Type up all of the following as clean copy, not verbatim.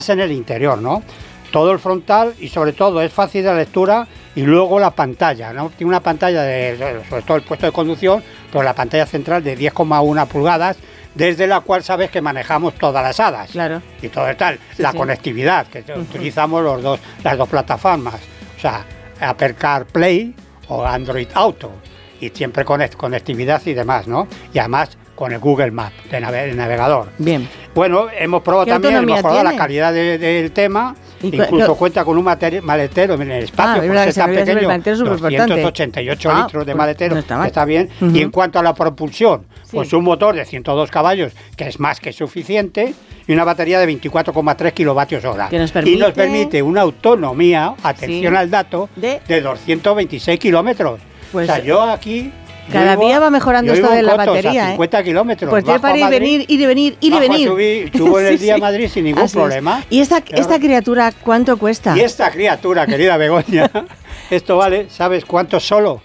en el interior, ¿no? Todo el frontal y sobre todo es fácil de lectura y luego la pantalla, ¿no? Tiene una pantalla sobre todo el puesto de conducción, pero la pantalla central de 10,1 pulgadas, desde la cual sabes que manejamos todas las hadas. Claro. Y todo tal. Sí, la sí. conectividad, que utilizamos las dos plataformas, o sea, Apple CarPlay o Android Auto, y siempre conectividad y demás, ¿no? Y además con el Google Maps de navegador. Bien. Bueno, hemos probado también, hemos probado la calidad del tema, incluso cuenta con un maletero en el espacio, porque está pequeño, 288 litros de maletero, no está bien. Y en cuanto a la propulsión, pues un motor de 102 caballos, que es más que suficiente, y una batería de 24,3 kilovatios hora. Y nos permite una autonomía, atención al dato, de 226 kilómetros. Pues, o sea, yo aquí... Cada día va mejorando esto de la batería. 50 kilómetros. Pues tiene para ir, venir, ir y venir, ir y venir. Subo en el día a Madrid sin ningún problema. ¿Y esta criatura cuánto cuesta? Y esta criatura, querida Begoña, esto vale, ¿sabes cuánto solo?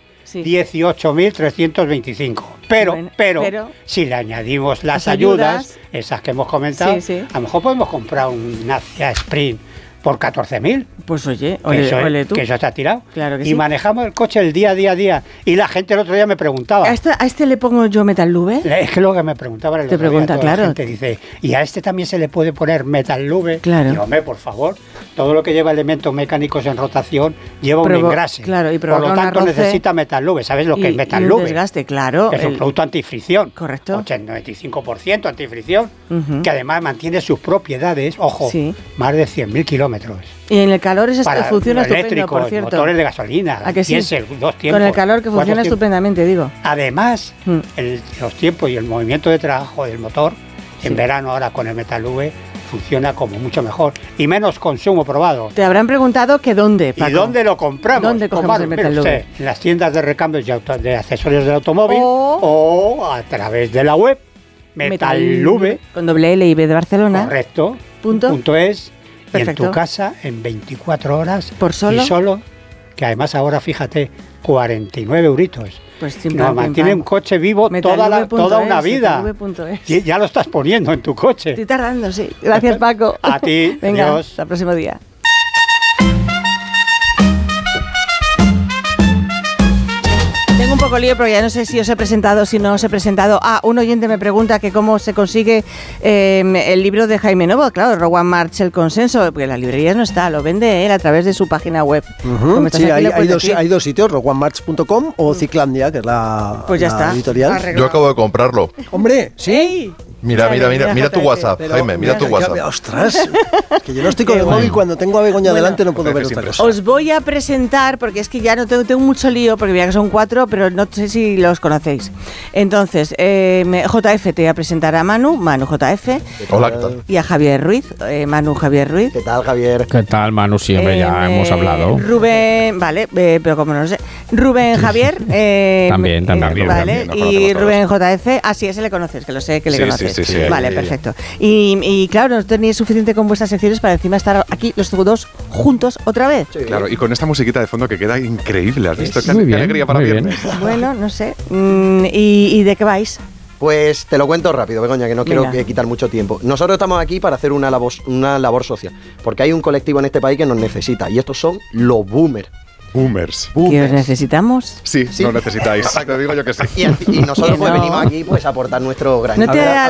18.325. Pero si le añadimos las ayudas, esas que hemos comentado, a lo mejor podemos comprar un Dacia Sprint por 14.000. Pues oye, tú. Que eso está tirado. Claro que y manejamos el coche el día a día. Y la gente el otro día me preguntaba. ¿A este le pongo yo Metal Lube? Es que lo que me preguntaba el otro día, la gente dice, ¿y a este también se le puede poner Metal Lube? Claro. Y hombre, por favor, todo lo que lleva elementos mecánicos en rotación lleva un engrase. Claro, y por lo tanto necesita Metal Lube. ¿Sabes lo que es Metal Lube? Desgaste, claro. Es un producto antifricción. Correcto. 95% antifricción, que además mantiene sus propiedades, ojo, más de 100.000 kilómetros. Y en el calor funciona estupendo, por cierto. Motores de gasolina, ¿a que sí? diésel, 2 tiempos. Con el calor que funciona estupendamente, digo. Además, los tiempos y el movimiento de trabajo del motor, en verano ahora con el Metal Lube, funciona como mucho mejor y menos consumo probado. Te habrán preguntado que dónde, Paco. ¿Y dónde lo compramos? ¿Dónde cogemos el Metal Lube? En las tiendas de recambios de accesorios del automóvil o a través de la web Metal Lube. Con doble L y B de Barcelona. Correcto. Punto es. Y en tu casa en 24 horas. ¿Por solo? Y solo, que además ahora fíjate, 49 euritos. Pues nos mantiene un coche vivo toda una vida. Y ya lo estás poniendo en tu coche. Estoy tardando, sí. Gracias, Paco. A ti. Venga, adiós. hasta el próximo día. Tengo un poco lío, pero ya no sé si os he presentado, si no os he presentado. Un oyente me pregunta que cómo se consigue el libro de Jaime Novo. Claro, Rowan March, El consenso, porque en las librerías no está, lo vende él a través de su página web. Sí, hay dos sitios, rowanmarch.com o Ciclandia, que es la, pues ya está, editorial. Yo acabo de comprarlo. Hombre, sí. Mira tu WhatsApp, Jaime, mira tu WhatsApp. ¡Ostras! Es que yo no estoy con el móvil, cuando tengo a Begoña delante no puedo ver otra cosa. Os voy a presentar, porque es que ya no tengo mucho lío, porque mira que son 4, pero no sé si los conocéis. Entonces, JF, te voy a presentar a Manu JF. Hola, ¿qué tal? Y a Javier Ruiz, Manu Javier Ruiz. ¿Qué tal, Javier? ¿Qué tal, Manu? Sí, hombre, ya hemos hablado. Rubén, vale, pero como no lo sé. Rubén Javier. También. Vale, y Rubén JF, sí, ese le conoces, que lo sé que le conoces. Sí, vale, perfecto. Y claro, no tenéis suficiente con vuestras secciones para encima estar aquí los dos juntos otra vez. Sí. Claro, y con esta musiquita de fondo que queda increíble. ¿Has visto? Qué alegría para muy viernes. Bueno, no sé. ¿Y de qué vais? Pues te lo cuento rápido, Begoña, que no quiero quitar mucho tiempo. Nosotros estamos aquí para hacer una labor social, porque hay un colectivo en este país que nos necesita, y estos son los boomers. Boomers. ¿Que os necesitamos? Sí, lo necesitáis. Te digo yo que sí. Y nosotros pues venimos aquí pues a aportar nuestro granito. No te a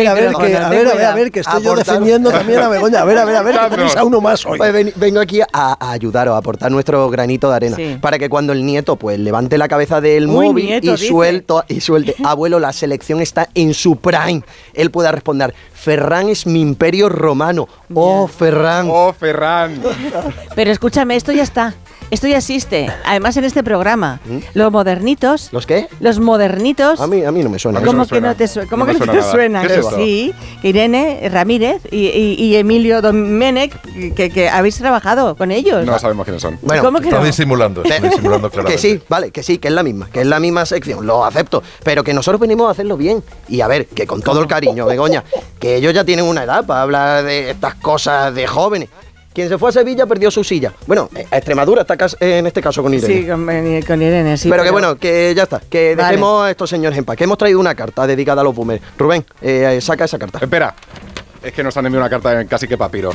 ver, que estoy yo defendiendo también a Begoña. A ver, que tenéis a uno más hoy. Pues vengo aquí a ayudaros, a aportar nuestro granito de arena, para que cuando el nieto pues levante la cabeza del móvil y suelte, abuelo, la selección está en su prime, él pueda responder, Ferran es mi imperio romano. Oh, Ferran. Oh, Ferran. Pero escúchame, esto ya está. Esto ya existe, además en este programa. Los modernitos. ¿Los qué? Los modernitos. A mí no me suena. ¿Cómo que no te suena? ¿Cómo que no te suena? Sí, Irene Ramírez y Emilio Domenech, que habéis trabajado con ellos. No sabemos quiénes son. Bueno, ¿cómo que están no? disimulando claramente. Que sí, vale, que es la misma sección, lo acepto, pero que nosotros venimos a hacerlo bien. Y a ver, que con todo el cariño, Begoña, que ellos ya tienen una edad para hablar de estas cosas de jóvenes. Quien se fue a Sevilla perdió su silla. Bueno, a Extremadura está en este caso con Irene. Sí, con Irene, sí. Pero que bueno, que ya está. Que dejemos a estos señores en paz. Que hemos traído una carta dedicada a los boomers. Rubén, saca esa carta. Espera. Es que nos han enviado una carta casi que papiro.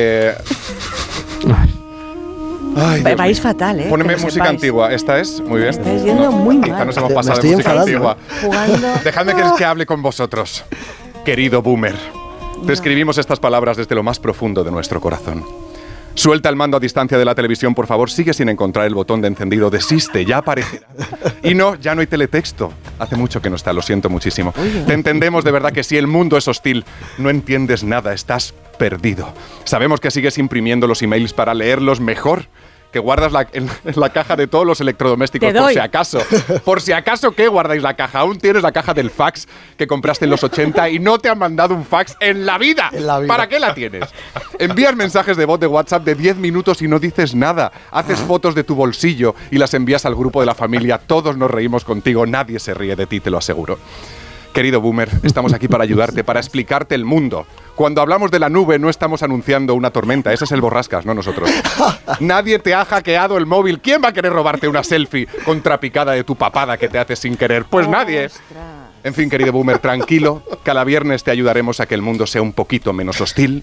Vais fatal, ¿eh? Poneme música antigua. Esta es, muy bien. Estáis yendo muy mal. Quizá nos hemos pasado de música antigua. Dejadme que hable con vosotros. Querido boomer, te escribimos estas palabras desde lo más profundo de nuestro corazón. Suelta el mando a distancia de la televisión, por favor. Sigue sin encontrar el botón de encendido. Desiste, ya aparecerá. Y no, ya no hay teletexto. Hace mucho que no está, lo siento muchísimo. Te entendemos de verdad que si el mundo es hostil, no entiendes nada, estás perdido. Sabemos que sigues imprimiendo los emails para leerlos mejor, que guardas en la caja de todos los electrodomésticos, por si acaso. Por si acaso, ¿qué guardáis la caja? Aún tienes la caja del fax que compraste en los 80 y no te han mandado un fax en la vida. ¿Para qué la tienes? Envías mensajes de voz de WhatsApp de 10 minutos y no dices nada. Haces fotos de tu bolsillo y las envías al grupo de la familia. Todos nos reímos contigo, nadie se ríe de ti, te lo aseguro. Querido boomer, estamos aquí para ayudarte, para explicarte el mundo. Cuando hablamos de la nube no estamos anunciando una tormenta, ese es el borrascas, no nosotros. Nadie te ha hackeado el móvil. ¿Quién va a querer robarte una selfie contrapicada de tu papada que te haces sin querer? Pues nadie. En fin, querido boomer, tranquilo. Cada viernes te ayudaremos a que el mundo sea un poquito menos hostil.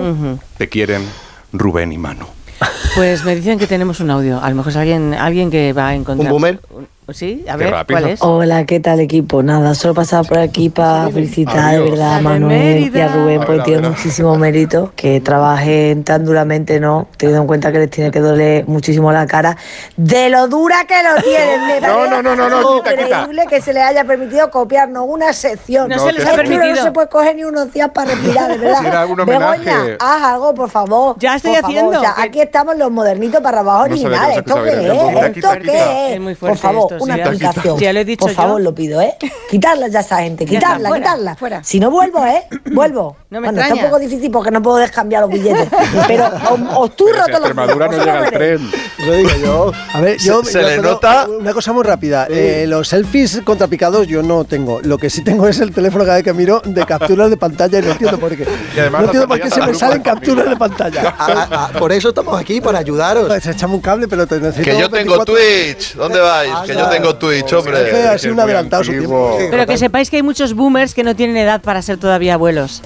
Te quieren Rubén y Manu. Pues me dicen que tenemos un audio. A lo mejor es alguien que va a encontrar... ¿Un boomer? Sí, a ver, ¿cuál es? Hola, ¿qué tal, equipo? Nada, solo pasaba por aquí para felicitar de verdad a Manuel y a Rubén, porque tienen muchísimo mérito, que trabajen tan duramente, ¿no? Teniendo en cuenta que les tiene que doler muchísimo la cara, de lo dura que lo tienen. Me no, increíble que se les haya permitido copiarnos una sección. No se les ha permitido. No se puede coger ni unos días para respirar, de verdad. Si era un homenaje. Begoña, haz algo, por favor. Ya estoy haciendo. Ya, aquí estamos los modernitos para abajo originales. ¿Esto qué es? ¿Esto qué es? Por favor, una aplicación. Ya lo he dicho. Por favor, lo pido, ¿eh? Quitarla ya esa gente, quitarla. Fuera. Si no vuelvo, Vuelvo. No me bueno, extraña. está un poco difícil porque no puedo descambiar los billetes. Pero os turro todos los días. Extremadura no llega al tren. Lo digo yo. A ver, se le nota. Una cosa muy rápida. Los selfies contrapicados yo no tengo. Lo que sí tengo es el teléfono cada vez que miro de capturas de pantalla y no entiendo por qué. No entiendo por qué se me salen capturas de pantalla. Por eso estamos aquí, para ayudaros. Pues echamos un cable, pero te necesito. Que yo tengo Twitch. ¿Dónde vais? Que yo tengo Twitch, hombre. Ha sido un adelantado su tiempo. Pero que sepáis que hay muchos boomers que no tienen edad para ser todavía abuelos.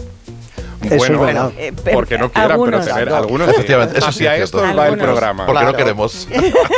Bueno, porque no quieran, algunos. pero tener algunos. Efectivamente, eso sí hacia es esto cierto. va el programa. Porque no queremos.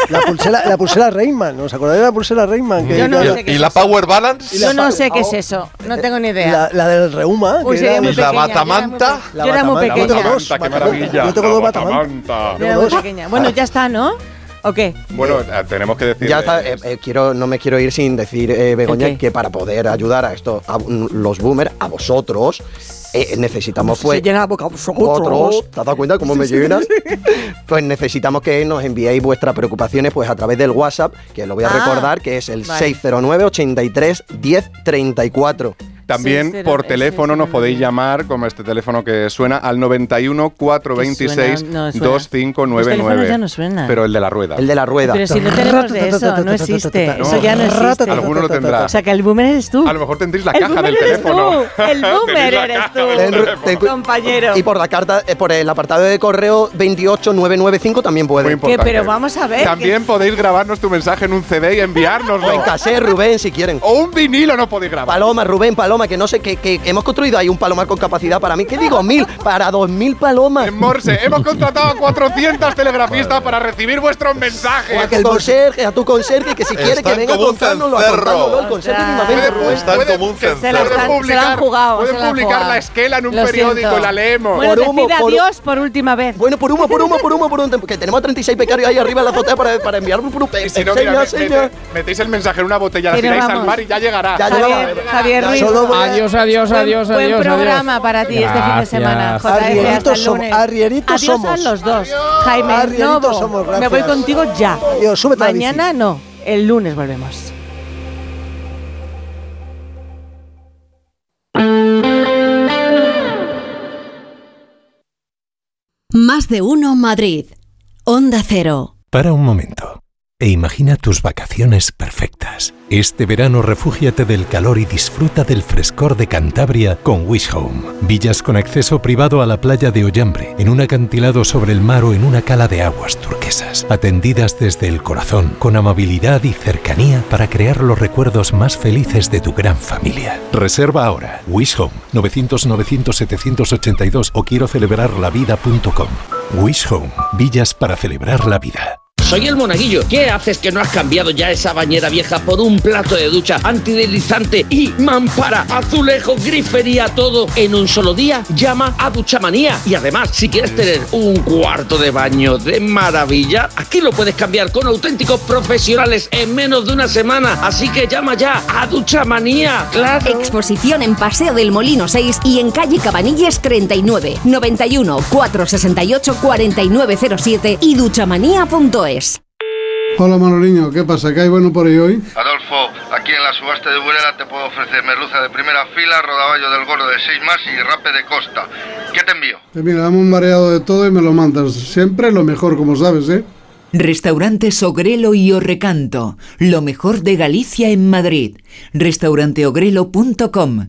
La pulsera Rayman, ¿os acordáis de la pulsera Rayman? Yo no sé qué ¿Y es la eso. Power Balance? Yo no sé qué es eso, no tengo ni idea. La del Reuma. Uy, sería muy ¿Y la pequeña, batamanta? Yo era muy pequeña. Batamanta, qué maravilla. Yo tengo dos batamanta. Yo era muy pequeña. Bueno, ya está, ¿no? ¿O qué? Bueno, tenemos que decir. Ya está, no me quiero ir sin decir, Begoña, que para poder ayudar a esto, a los boomers, a vosotros, necesitamos pues. Se llena la boca a vosotros. ¿Te has dado cuenta cómo me llenas? Pues necesitamos que nos enviéis vuestras preocupaciones pues a través del WhatsApp, que lo voy a recordar, que es el 609 83 10 34. También por teléfono nos podéis llamar, como este teléfono que suena, al 91 426 2599. Ya no suena. Pero el de la rueda. El de la rueda. Pero si no tenemos de eso, no existe. Eso ya no existe. Alguno lo tendrá. O sea, que el boomer eres tú. A lo mejor tendréis la caja del teléfono. El boomer eres tú, compañero. Y por la carta, por el apartado de correo 28995 también puede. Pero vamos a ver. También podéis grabarnos tu mensaje en un CD y enviárnoslo. O en cassette, Rubén, si quieren. O un vinilo no podéis grabar. Paloma, Rubén, Paloma, que no sé, que hemos construido ahí un palomar con capacidad para mí. ¿Qué digo? 1000 para 2000 palomas. En Morse, hemos contratado a 400 telegrafistas para recibir vuestros mensajes. O a tu conserje, que si quiere que venga a contárnoslo, el conserje mismamente. Están como un cencerro. Pueden publicar la esquela en un periódico y la leemos. Bueno, decid adiós por última vez. Bueno, por uno, que tenemos a 36 becarios ahí arriba en la azotea para enviar un y si no, metéis el mensaje en una botella, la tiráis al mar y ya llegará. Javier Ruiz. Adiós. Buen programa para ti este fin de semana. Arrieritos somos. Adiós a los dos. Jaime Novo, me voy contigo ya. Mañana no, el lunes volvemos. Más de uno Madrid. Onda Cero. Para un momento. e imagina tus vacaciones perfectas. Este verano refúgiate del calor y disfruta del frescor de Cantabria con Wish Home. Villas con acceso privado a la playa de Ollambre, en un acantilado sobre el mar o en una cala de aguas turquesas. Atendidas desde el corazón, con amabilidad y cercanía para crear los recuerdos más felices de tu gran familia. Reserva ahora. Wish Home, 900-900-782 o quiero celebrarlavida.com. Wish Home, villas para celebrar la vida. Soy el Monaguillo. ¿Qué haces que no has cambiado ya esa bañera vieja por un plato de ducha antideslizante y mampara, azulejo, grifería, todo en un solo día? Llama a Duchamanía. Y además, si quieres tener un cuarto de baño de maravilla, aquí lo puedes cambiar con auténticos profesionales en menos de una semana. Así que llama ya a Duchamanía. ¡Claro! Exposición en Paseo del Molino 6 y en calle Cabanilles 39, 91 468 4907 y duchamanía.es. Hola Manoliño, ¿qué pasa? ¿Qué hay bueno por ahí hoy? Adolfo, aquí en la subasta de Burela te puedo ofrecer merluza de primera fila, rodaballo del gordo de 6 más y rape de costa. ¿Qué te envío? Pues mira, dame un mareado de todo y me lo mandas. Siempre lo mejor, como sabes, ¿eh? Restaurantes Ogrelo y Orrecanto, lo mejor de Galicia en Madrid. Restauranteogrelo.com,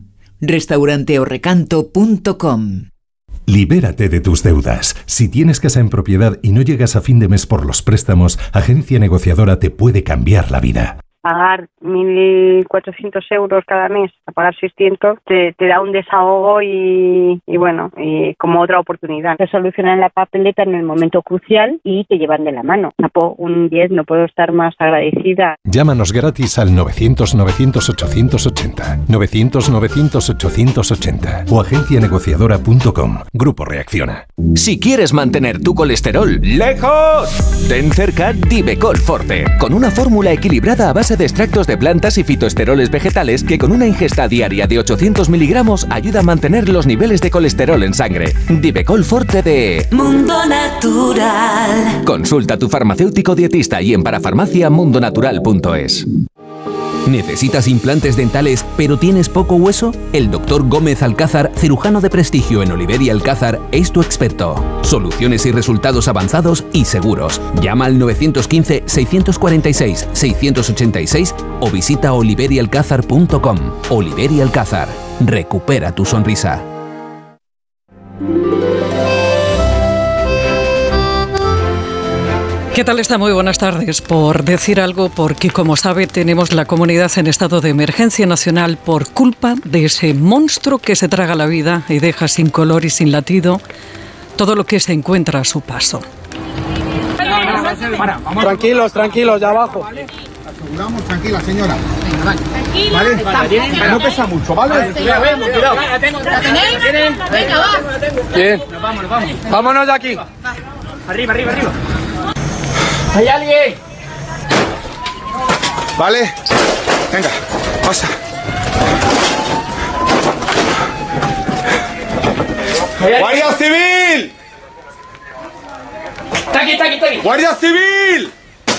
restauranteorrecanto.com. Libérate de tus deudas. Si tienes casa en propiedad y no llegas a fin de mes por los préstamos, Agencia Negociadora te puede cambiar la vida. Pagar 1.400 euros cada mes, a pagar 600, te da un desahogo y bueno, y como otra oportunidad. Te solucionan la papeleta en el momento crucial y te llevan de la mano. Un 10, no puedo estar más agradecida. Llámanos gratis al 900-900-880, 900-900-880 o agencianegociadora.com. Grupo Reacciona. Si quieres mantener tu colesterol lejos, ten cerca Divecol Forte, con una fórmula equilibrada a base de extractos de plantas y fitoesteroles vegetales que con una ingesta diaria de 800 miligramos ayuda a mantener los niveles de colesterol en sangre. Divecol Forte de Mundo Natural. Consulta a tu farmacéutico dietista y en parafarmacia.mundonatural.es. ¿Necesitas implantes dentales pero tienes poco hueso? El Dr. Gómez Alcázar, cirujano de prestigio en Oliver y Alcázar, es tu experto. Soluciones y resultados avanzados y seguros. Llama al 915-646-686 o visita oliverialcázar.com. Oliver y Alcázar. Recupera tu sonrisa. ¿Qué tal está? Muy buenas tardes. Por decir algo, porque como sabe tenemos la comunidad en estado de emergencia nacional por culpa de ese monstruo que se traga la vida y deja sin color y sin latido todo lo que se encuentra a su paso. Tranquilos, ya abajo. Aseguramos, tranquila señora. Vale, no pesa mucho, ¿vale? Cuidado. ¿La tenéis? Venga, va. Bien. Nos vamos. Vámonos de aquí. Arriba. ¿Hay alguien? Vale, venga, pasa. ¡Guardia Civil! Está aquí. ¡Guardia Civil!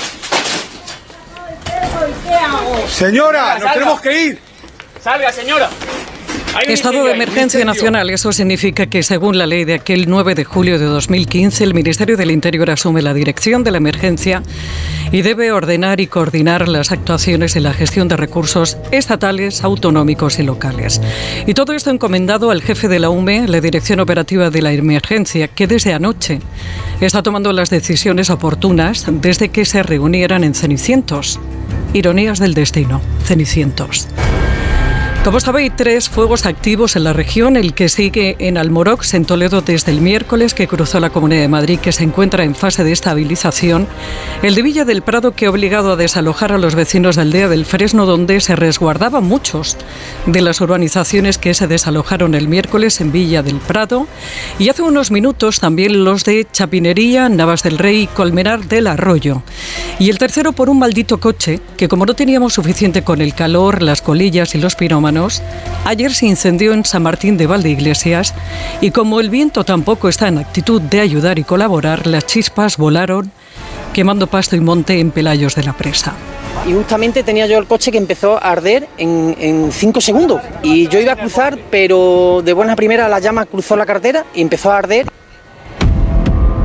¿Qué hago? Señora, nos tenemos que ir. Salga, señora. Estado de emergencia nacional. Eso significa que, según la ley de aquel 9 de julio de 2015, el Ministerio del Interior asume la dirección de la emergencia y debe ordenar y coordinar las actuaciones en la gestión de recursos estatales, autonómicos y locales. Y todo esto encomendado al jefe de la UME, la Dirección Operativa de la Emergencia, que desde anoche está tomando las decisiones oportunas desde que se reunieran en Cenicientos. Ironías del destino, Cenicientos. Como sabe, hay 3 fuegos activos en la región, el que sigue en Almorox, en Toledo, desde el miércoles, que cruzó la Comunidad de Madrid, que se encuentra en fase de estabilización, el de Villa del Prado, que ha obligado a desalojar a los vecinos de Aldea del Fresno, donde se resguardaban muchos de las urbanizaciones que se desalojaron el miércoles en Villa del Prado, y hace unos minutos también los de Chapinería, Navas del Rey y Colmenar del Arroyo. Y el tercero por un maldito coche, que como no teníamos suficiente con el calor, las colillas y los pirómanos, ayer se incendió en San Martín de Valdeiglesias y como el viento tampoco está en actitud de ayudar y colaborar, las chispas volaron quemando pasto y monte en Pelayos de la Presa. Y justamente tenía yo el coche que empezó a arder en 5 segundos y yo iba a cruzar, pero de buena primera la llama cruzó la carretera y empezó a arder.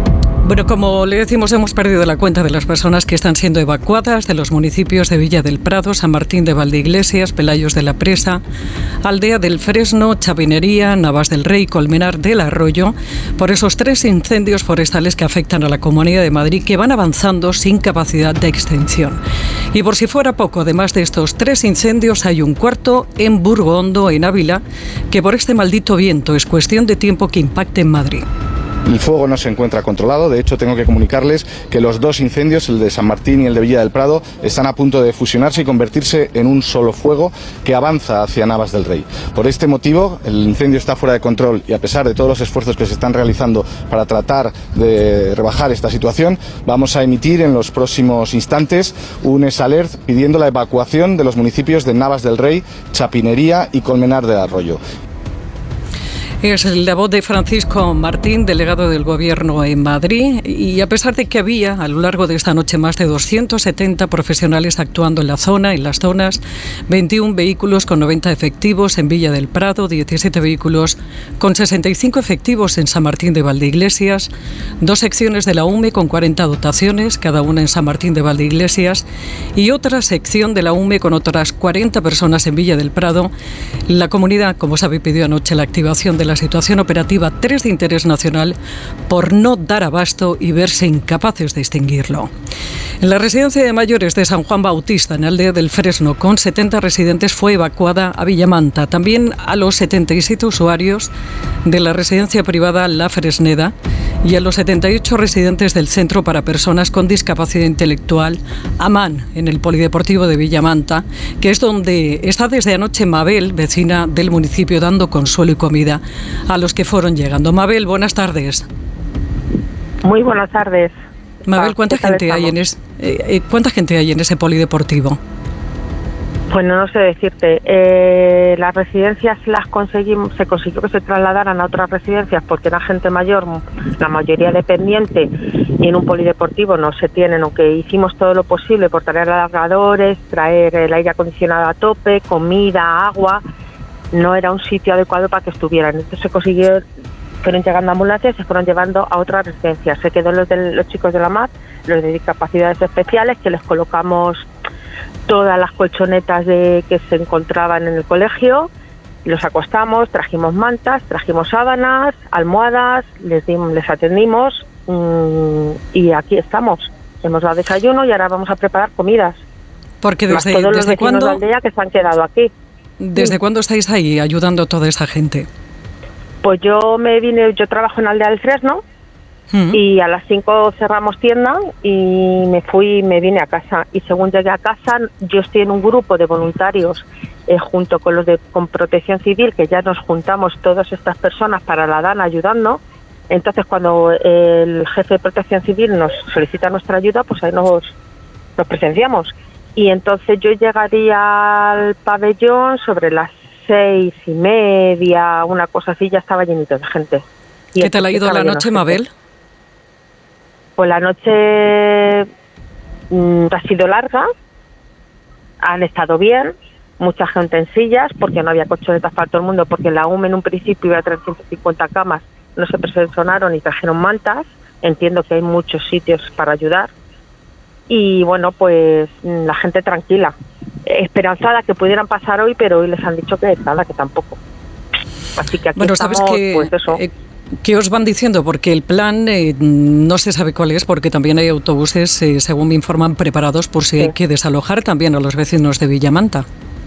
Bueno, como le decimos, hemos perdido la cuenta de las personas que están siendo evacuadas de los municipios de Villa del Prado, San Martín de Valdeiglesias, Pelayos de la Presa, Aldea del Fresno, Chapinería, Navas del Rey, Colmenar del Arroyo, por esos 3 incendios forestales que afectan a la Comunidad de Madrid, que van avanzando sin capacidad de extinción. Y por si fuera poco, además de estos 3 incendios, hay un cuarto en Burgondo, en Ávila, que por este maldito viento es cuestión de tiempo que impacte en Madrid. El fuego no se encuentra controlado, de hecho tengo que comunicarles que los 2 incendios, el de San Martín y el de Villa del Prado, están a punto de fusionarse y convertirse en un solo fuego que avanza hacia Navas del Rey. Por este motivo, el incendio está fuera de control y a pesar de todos los esfuerzos que se están realizando para tratar de rebajar esta situación, vamos a emitir en los próximos instantes un SALERT pidiendo la evacuación de los municipios de Navas del Rey, Chapinería y Colmenar del Arroyo. Es la voz de Francisco Martín, delegado del Gobierno en Madrid, y a pesar de que había a lo largo de esta noche más de 270 profesionales actuando en la zona, en las zonas, 21 vehículos con 90 efectivos en Villa del Prado, 17 vehículos con 65 efectivos en San Martín de Valdeiglesias, 2 secciones de la UME con 40 dotaciones, cada una en San Martín de Valdeiglesias, y otra sección de la UME con otras 40 personas en Villa del Prado. La comunidad, como sabe, pidió anoche la activación de la situación operativa 3 de interés nacional por no dar abasto y verse incapaces de extinguirlo. En la residencia de mayores de San Juan Bautista, en Aldea del Fresno, con 70 residentes, fue evacuada a Villamanta. También a los 77 usuarios de la residencia privada La Fresneda y a los 78 residentes del Centro para Personas con Discapacidad Intelectual, AMAN, en el Polideportivo de Villamanta, que es donde está desde anoche Mabel, vecina del municipio, dando consuelo y comida a los que fueron llegando. Mabel, buenas tardes. Muy buenas tardes. Mabel, ¿cuánta gente hay en ese polideportivo? Bueno, no sé decirte. Las residencias se consiguió que se trasladaran a otras residencias porque era gente mayor, la mayoría dependiente, y en un polideportivo no se tienen, aunque hicimos todo lo posible por traer alargadores, traer el aire acondicionado a tope, comida, agua. No era un sitio adecuado para que estuvieran. Entonces se consiguió, fueron llegando ambulancias y se fueron llevando a otras residencias. Se quedó los chicos de la MAD, los de discapacidades especiales, que les colocamos todas las colchonetas que se encontraban en el colegio, los acostamos, trajimos mantas, trajimos sábanas, almohadas, les atendimos y aquí estamos. Hemos dado desayuno y ahora vamos a preparar comidas. Porque todos los vecinos de aldea que se han quedado aquí. ¿Desde cuándo estáis ahí ayudando a toda esa gente? Pues yo trabajo en Aldea del Fresno y a las 5 cerramos tienda y me vine a casa. Y según llegué a casa, yo estoy en un grupo de voluntarios junto con los con Protección Civil, que ya nos juntamos todas estas personas para la DANA ayudando. Entonces, cuando el jefe de Protección Civil nos solicita nuestra ayuda, pues ahí nos presenciamos. Y entonces yo llegaría al pabellón sobre las 6:30, una cosa así, ya estaba llenito de gente. ¿Qué tal ha ido la noche, Mabel? Pues la noche ha sido larga, han estado bien, mucha gente en sillas, porque no había colchonetas para todo el mundo, porque la UME en un principio iba a traer 150 camas, no se personaron y trajeron mantas. Entiendo que hay muchos sitios para ayudar. Y bueno, pues la gente tranquila, esperanzada que pudieran pasar hoy, pero hoy les han dicho que nada, que tampoco. Así que aquí estamos, ¿sabes qué, pues eso. ¿Qué os van diciendo? Porque el plan no se sabe cuál es, porque también hay autobuses, según me informan, preparados por si hay que desalojar también a los vecinos de Villamanta.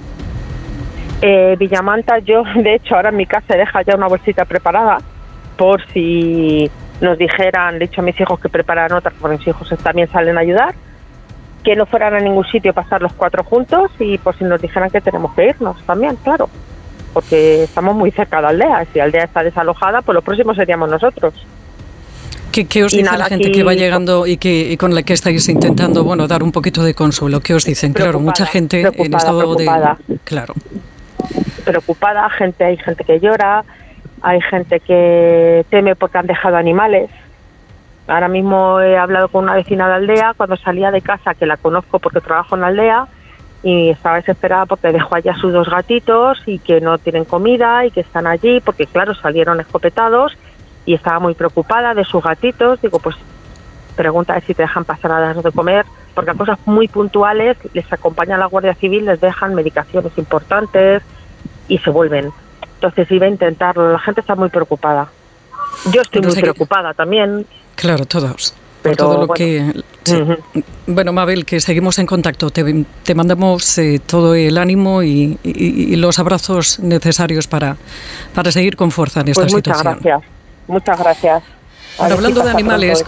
Villamanta, yo de hecho ahora en mi casa he dejado ya una bolsita preparada por si nos dijeran, le he dicho a mis hijos que prepararan otra, porque mis hijos también salen a ayudar, que no fueran a ningún sitio, pasar los 4 juntos, y por si nos dijeran que tenemos que irnos también, claro, porque estamos muy cerca de Aldea. Si Aldea está desalojada, pues los próximos seríamos nosotros. ¿Qué os dice la gente que va llegando y con la que estáis intentando, dar un poquito de consuelo? ¿Qué os dicen? Claro, mucha gente en estado preocupada. Claro. Preocupada, hay gente que llora, hay gente que teme porque han dejado animales. Ahora mismo he hablado con una vecina de Aldea cuando salía de casa, que la conozco porque trabajo en Aldea, y estaba desesperada porque dejó allá sus 2 gatitos y que no tienen comida y que están allí porque, claro, salieron escopetados, y estaba muy preocupada de sus gatitos. Digo, pues pregunta si te dejan pasar a darnos de comer, porque a cosas muy puntuales les acompaña la Guardia Civil, les dejan medicaciones importantes y se vuelven. Entonces iba a intentarlo, la gente está muy preocupada. Yo estoy muy preocupada también. Claro, todos. Pero todo lo bueno. que... Sí. Bueno, Mabel, que seguimos en contacto. Te mandamos todo el ánimo y los abrazos necesarios para seguir con fuerza en esta situación. Muchas gracias. Bueno, hablando de animales,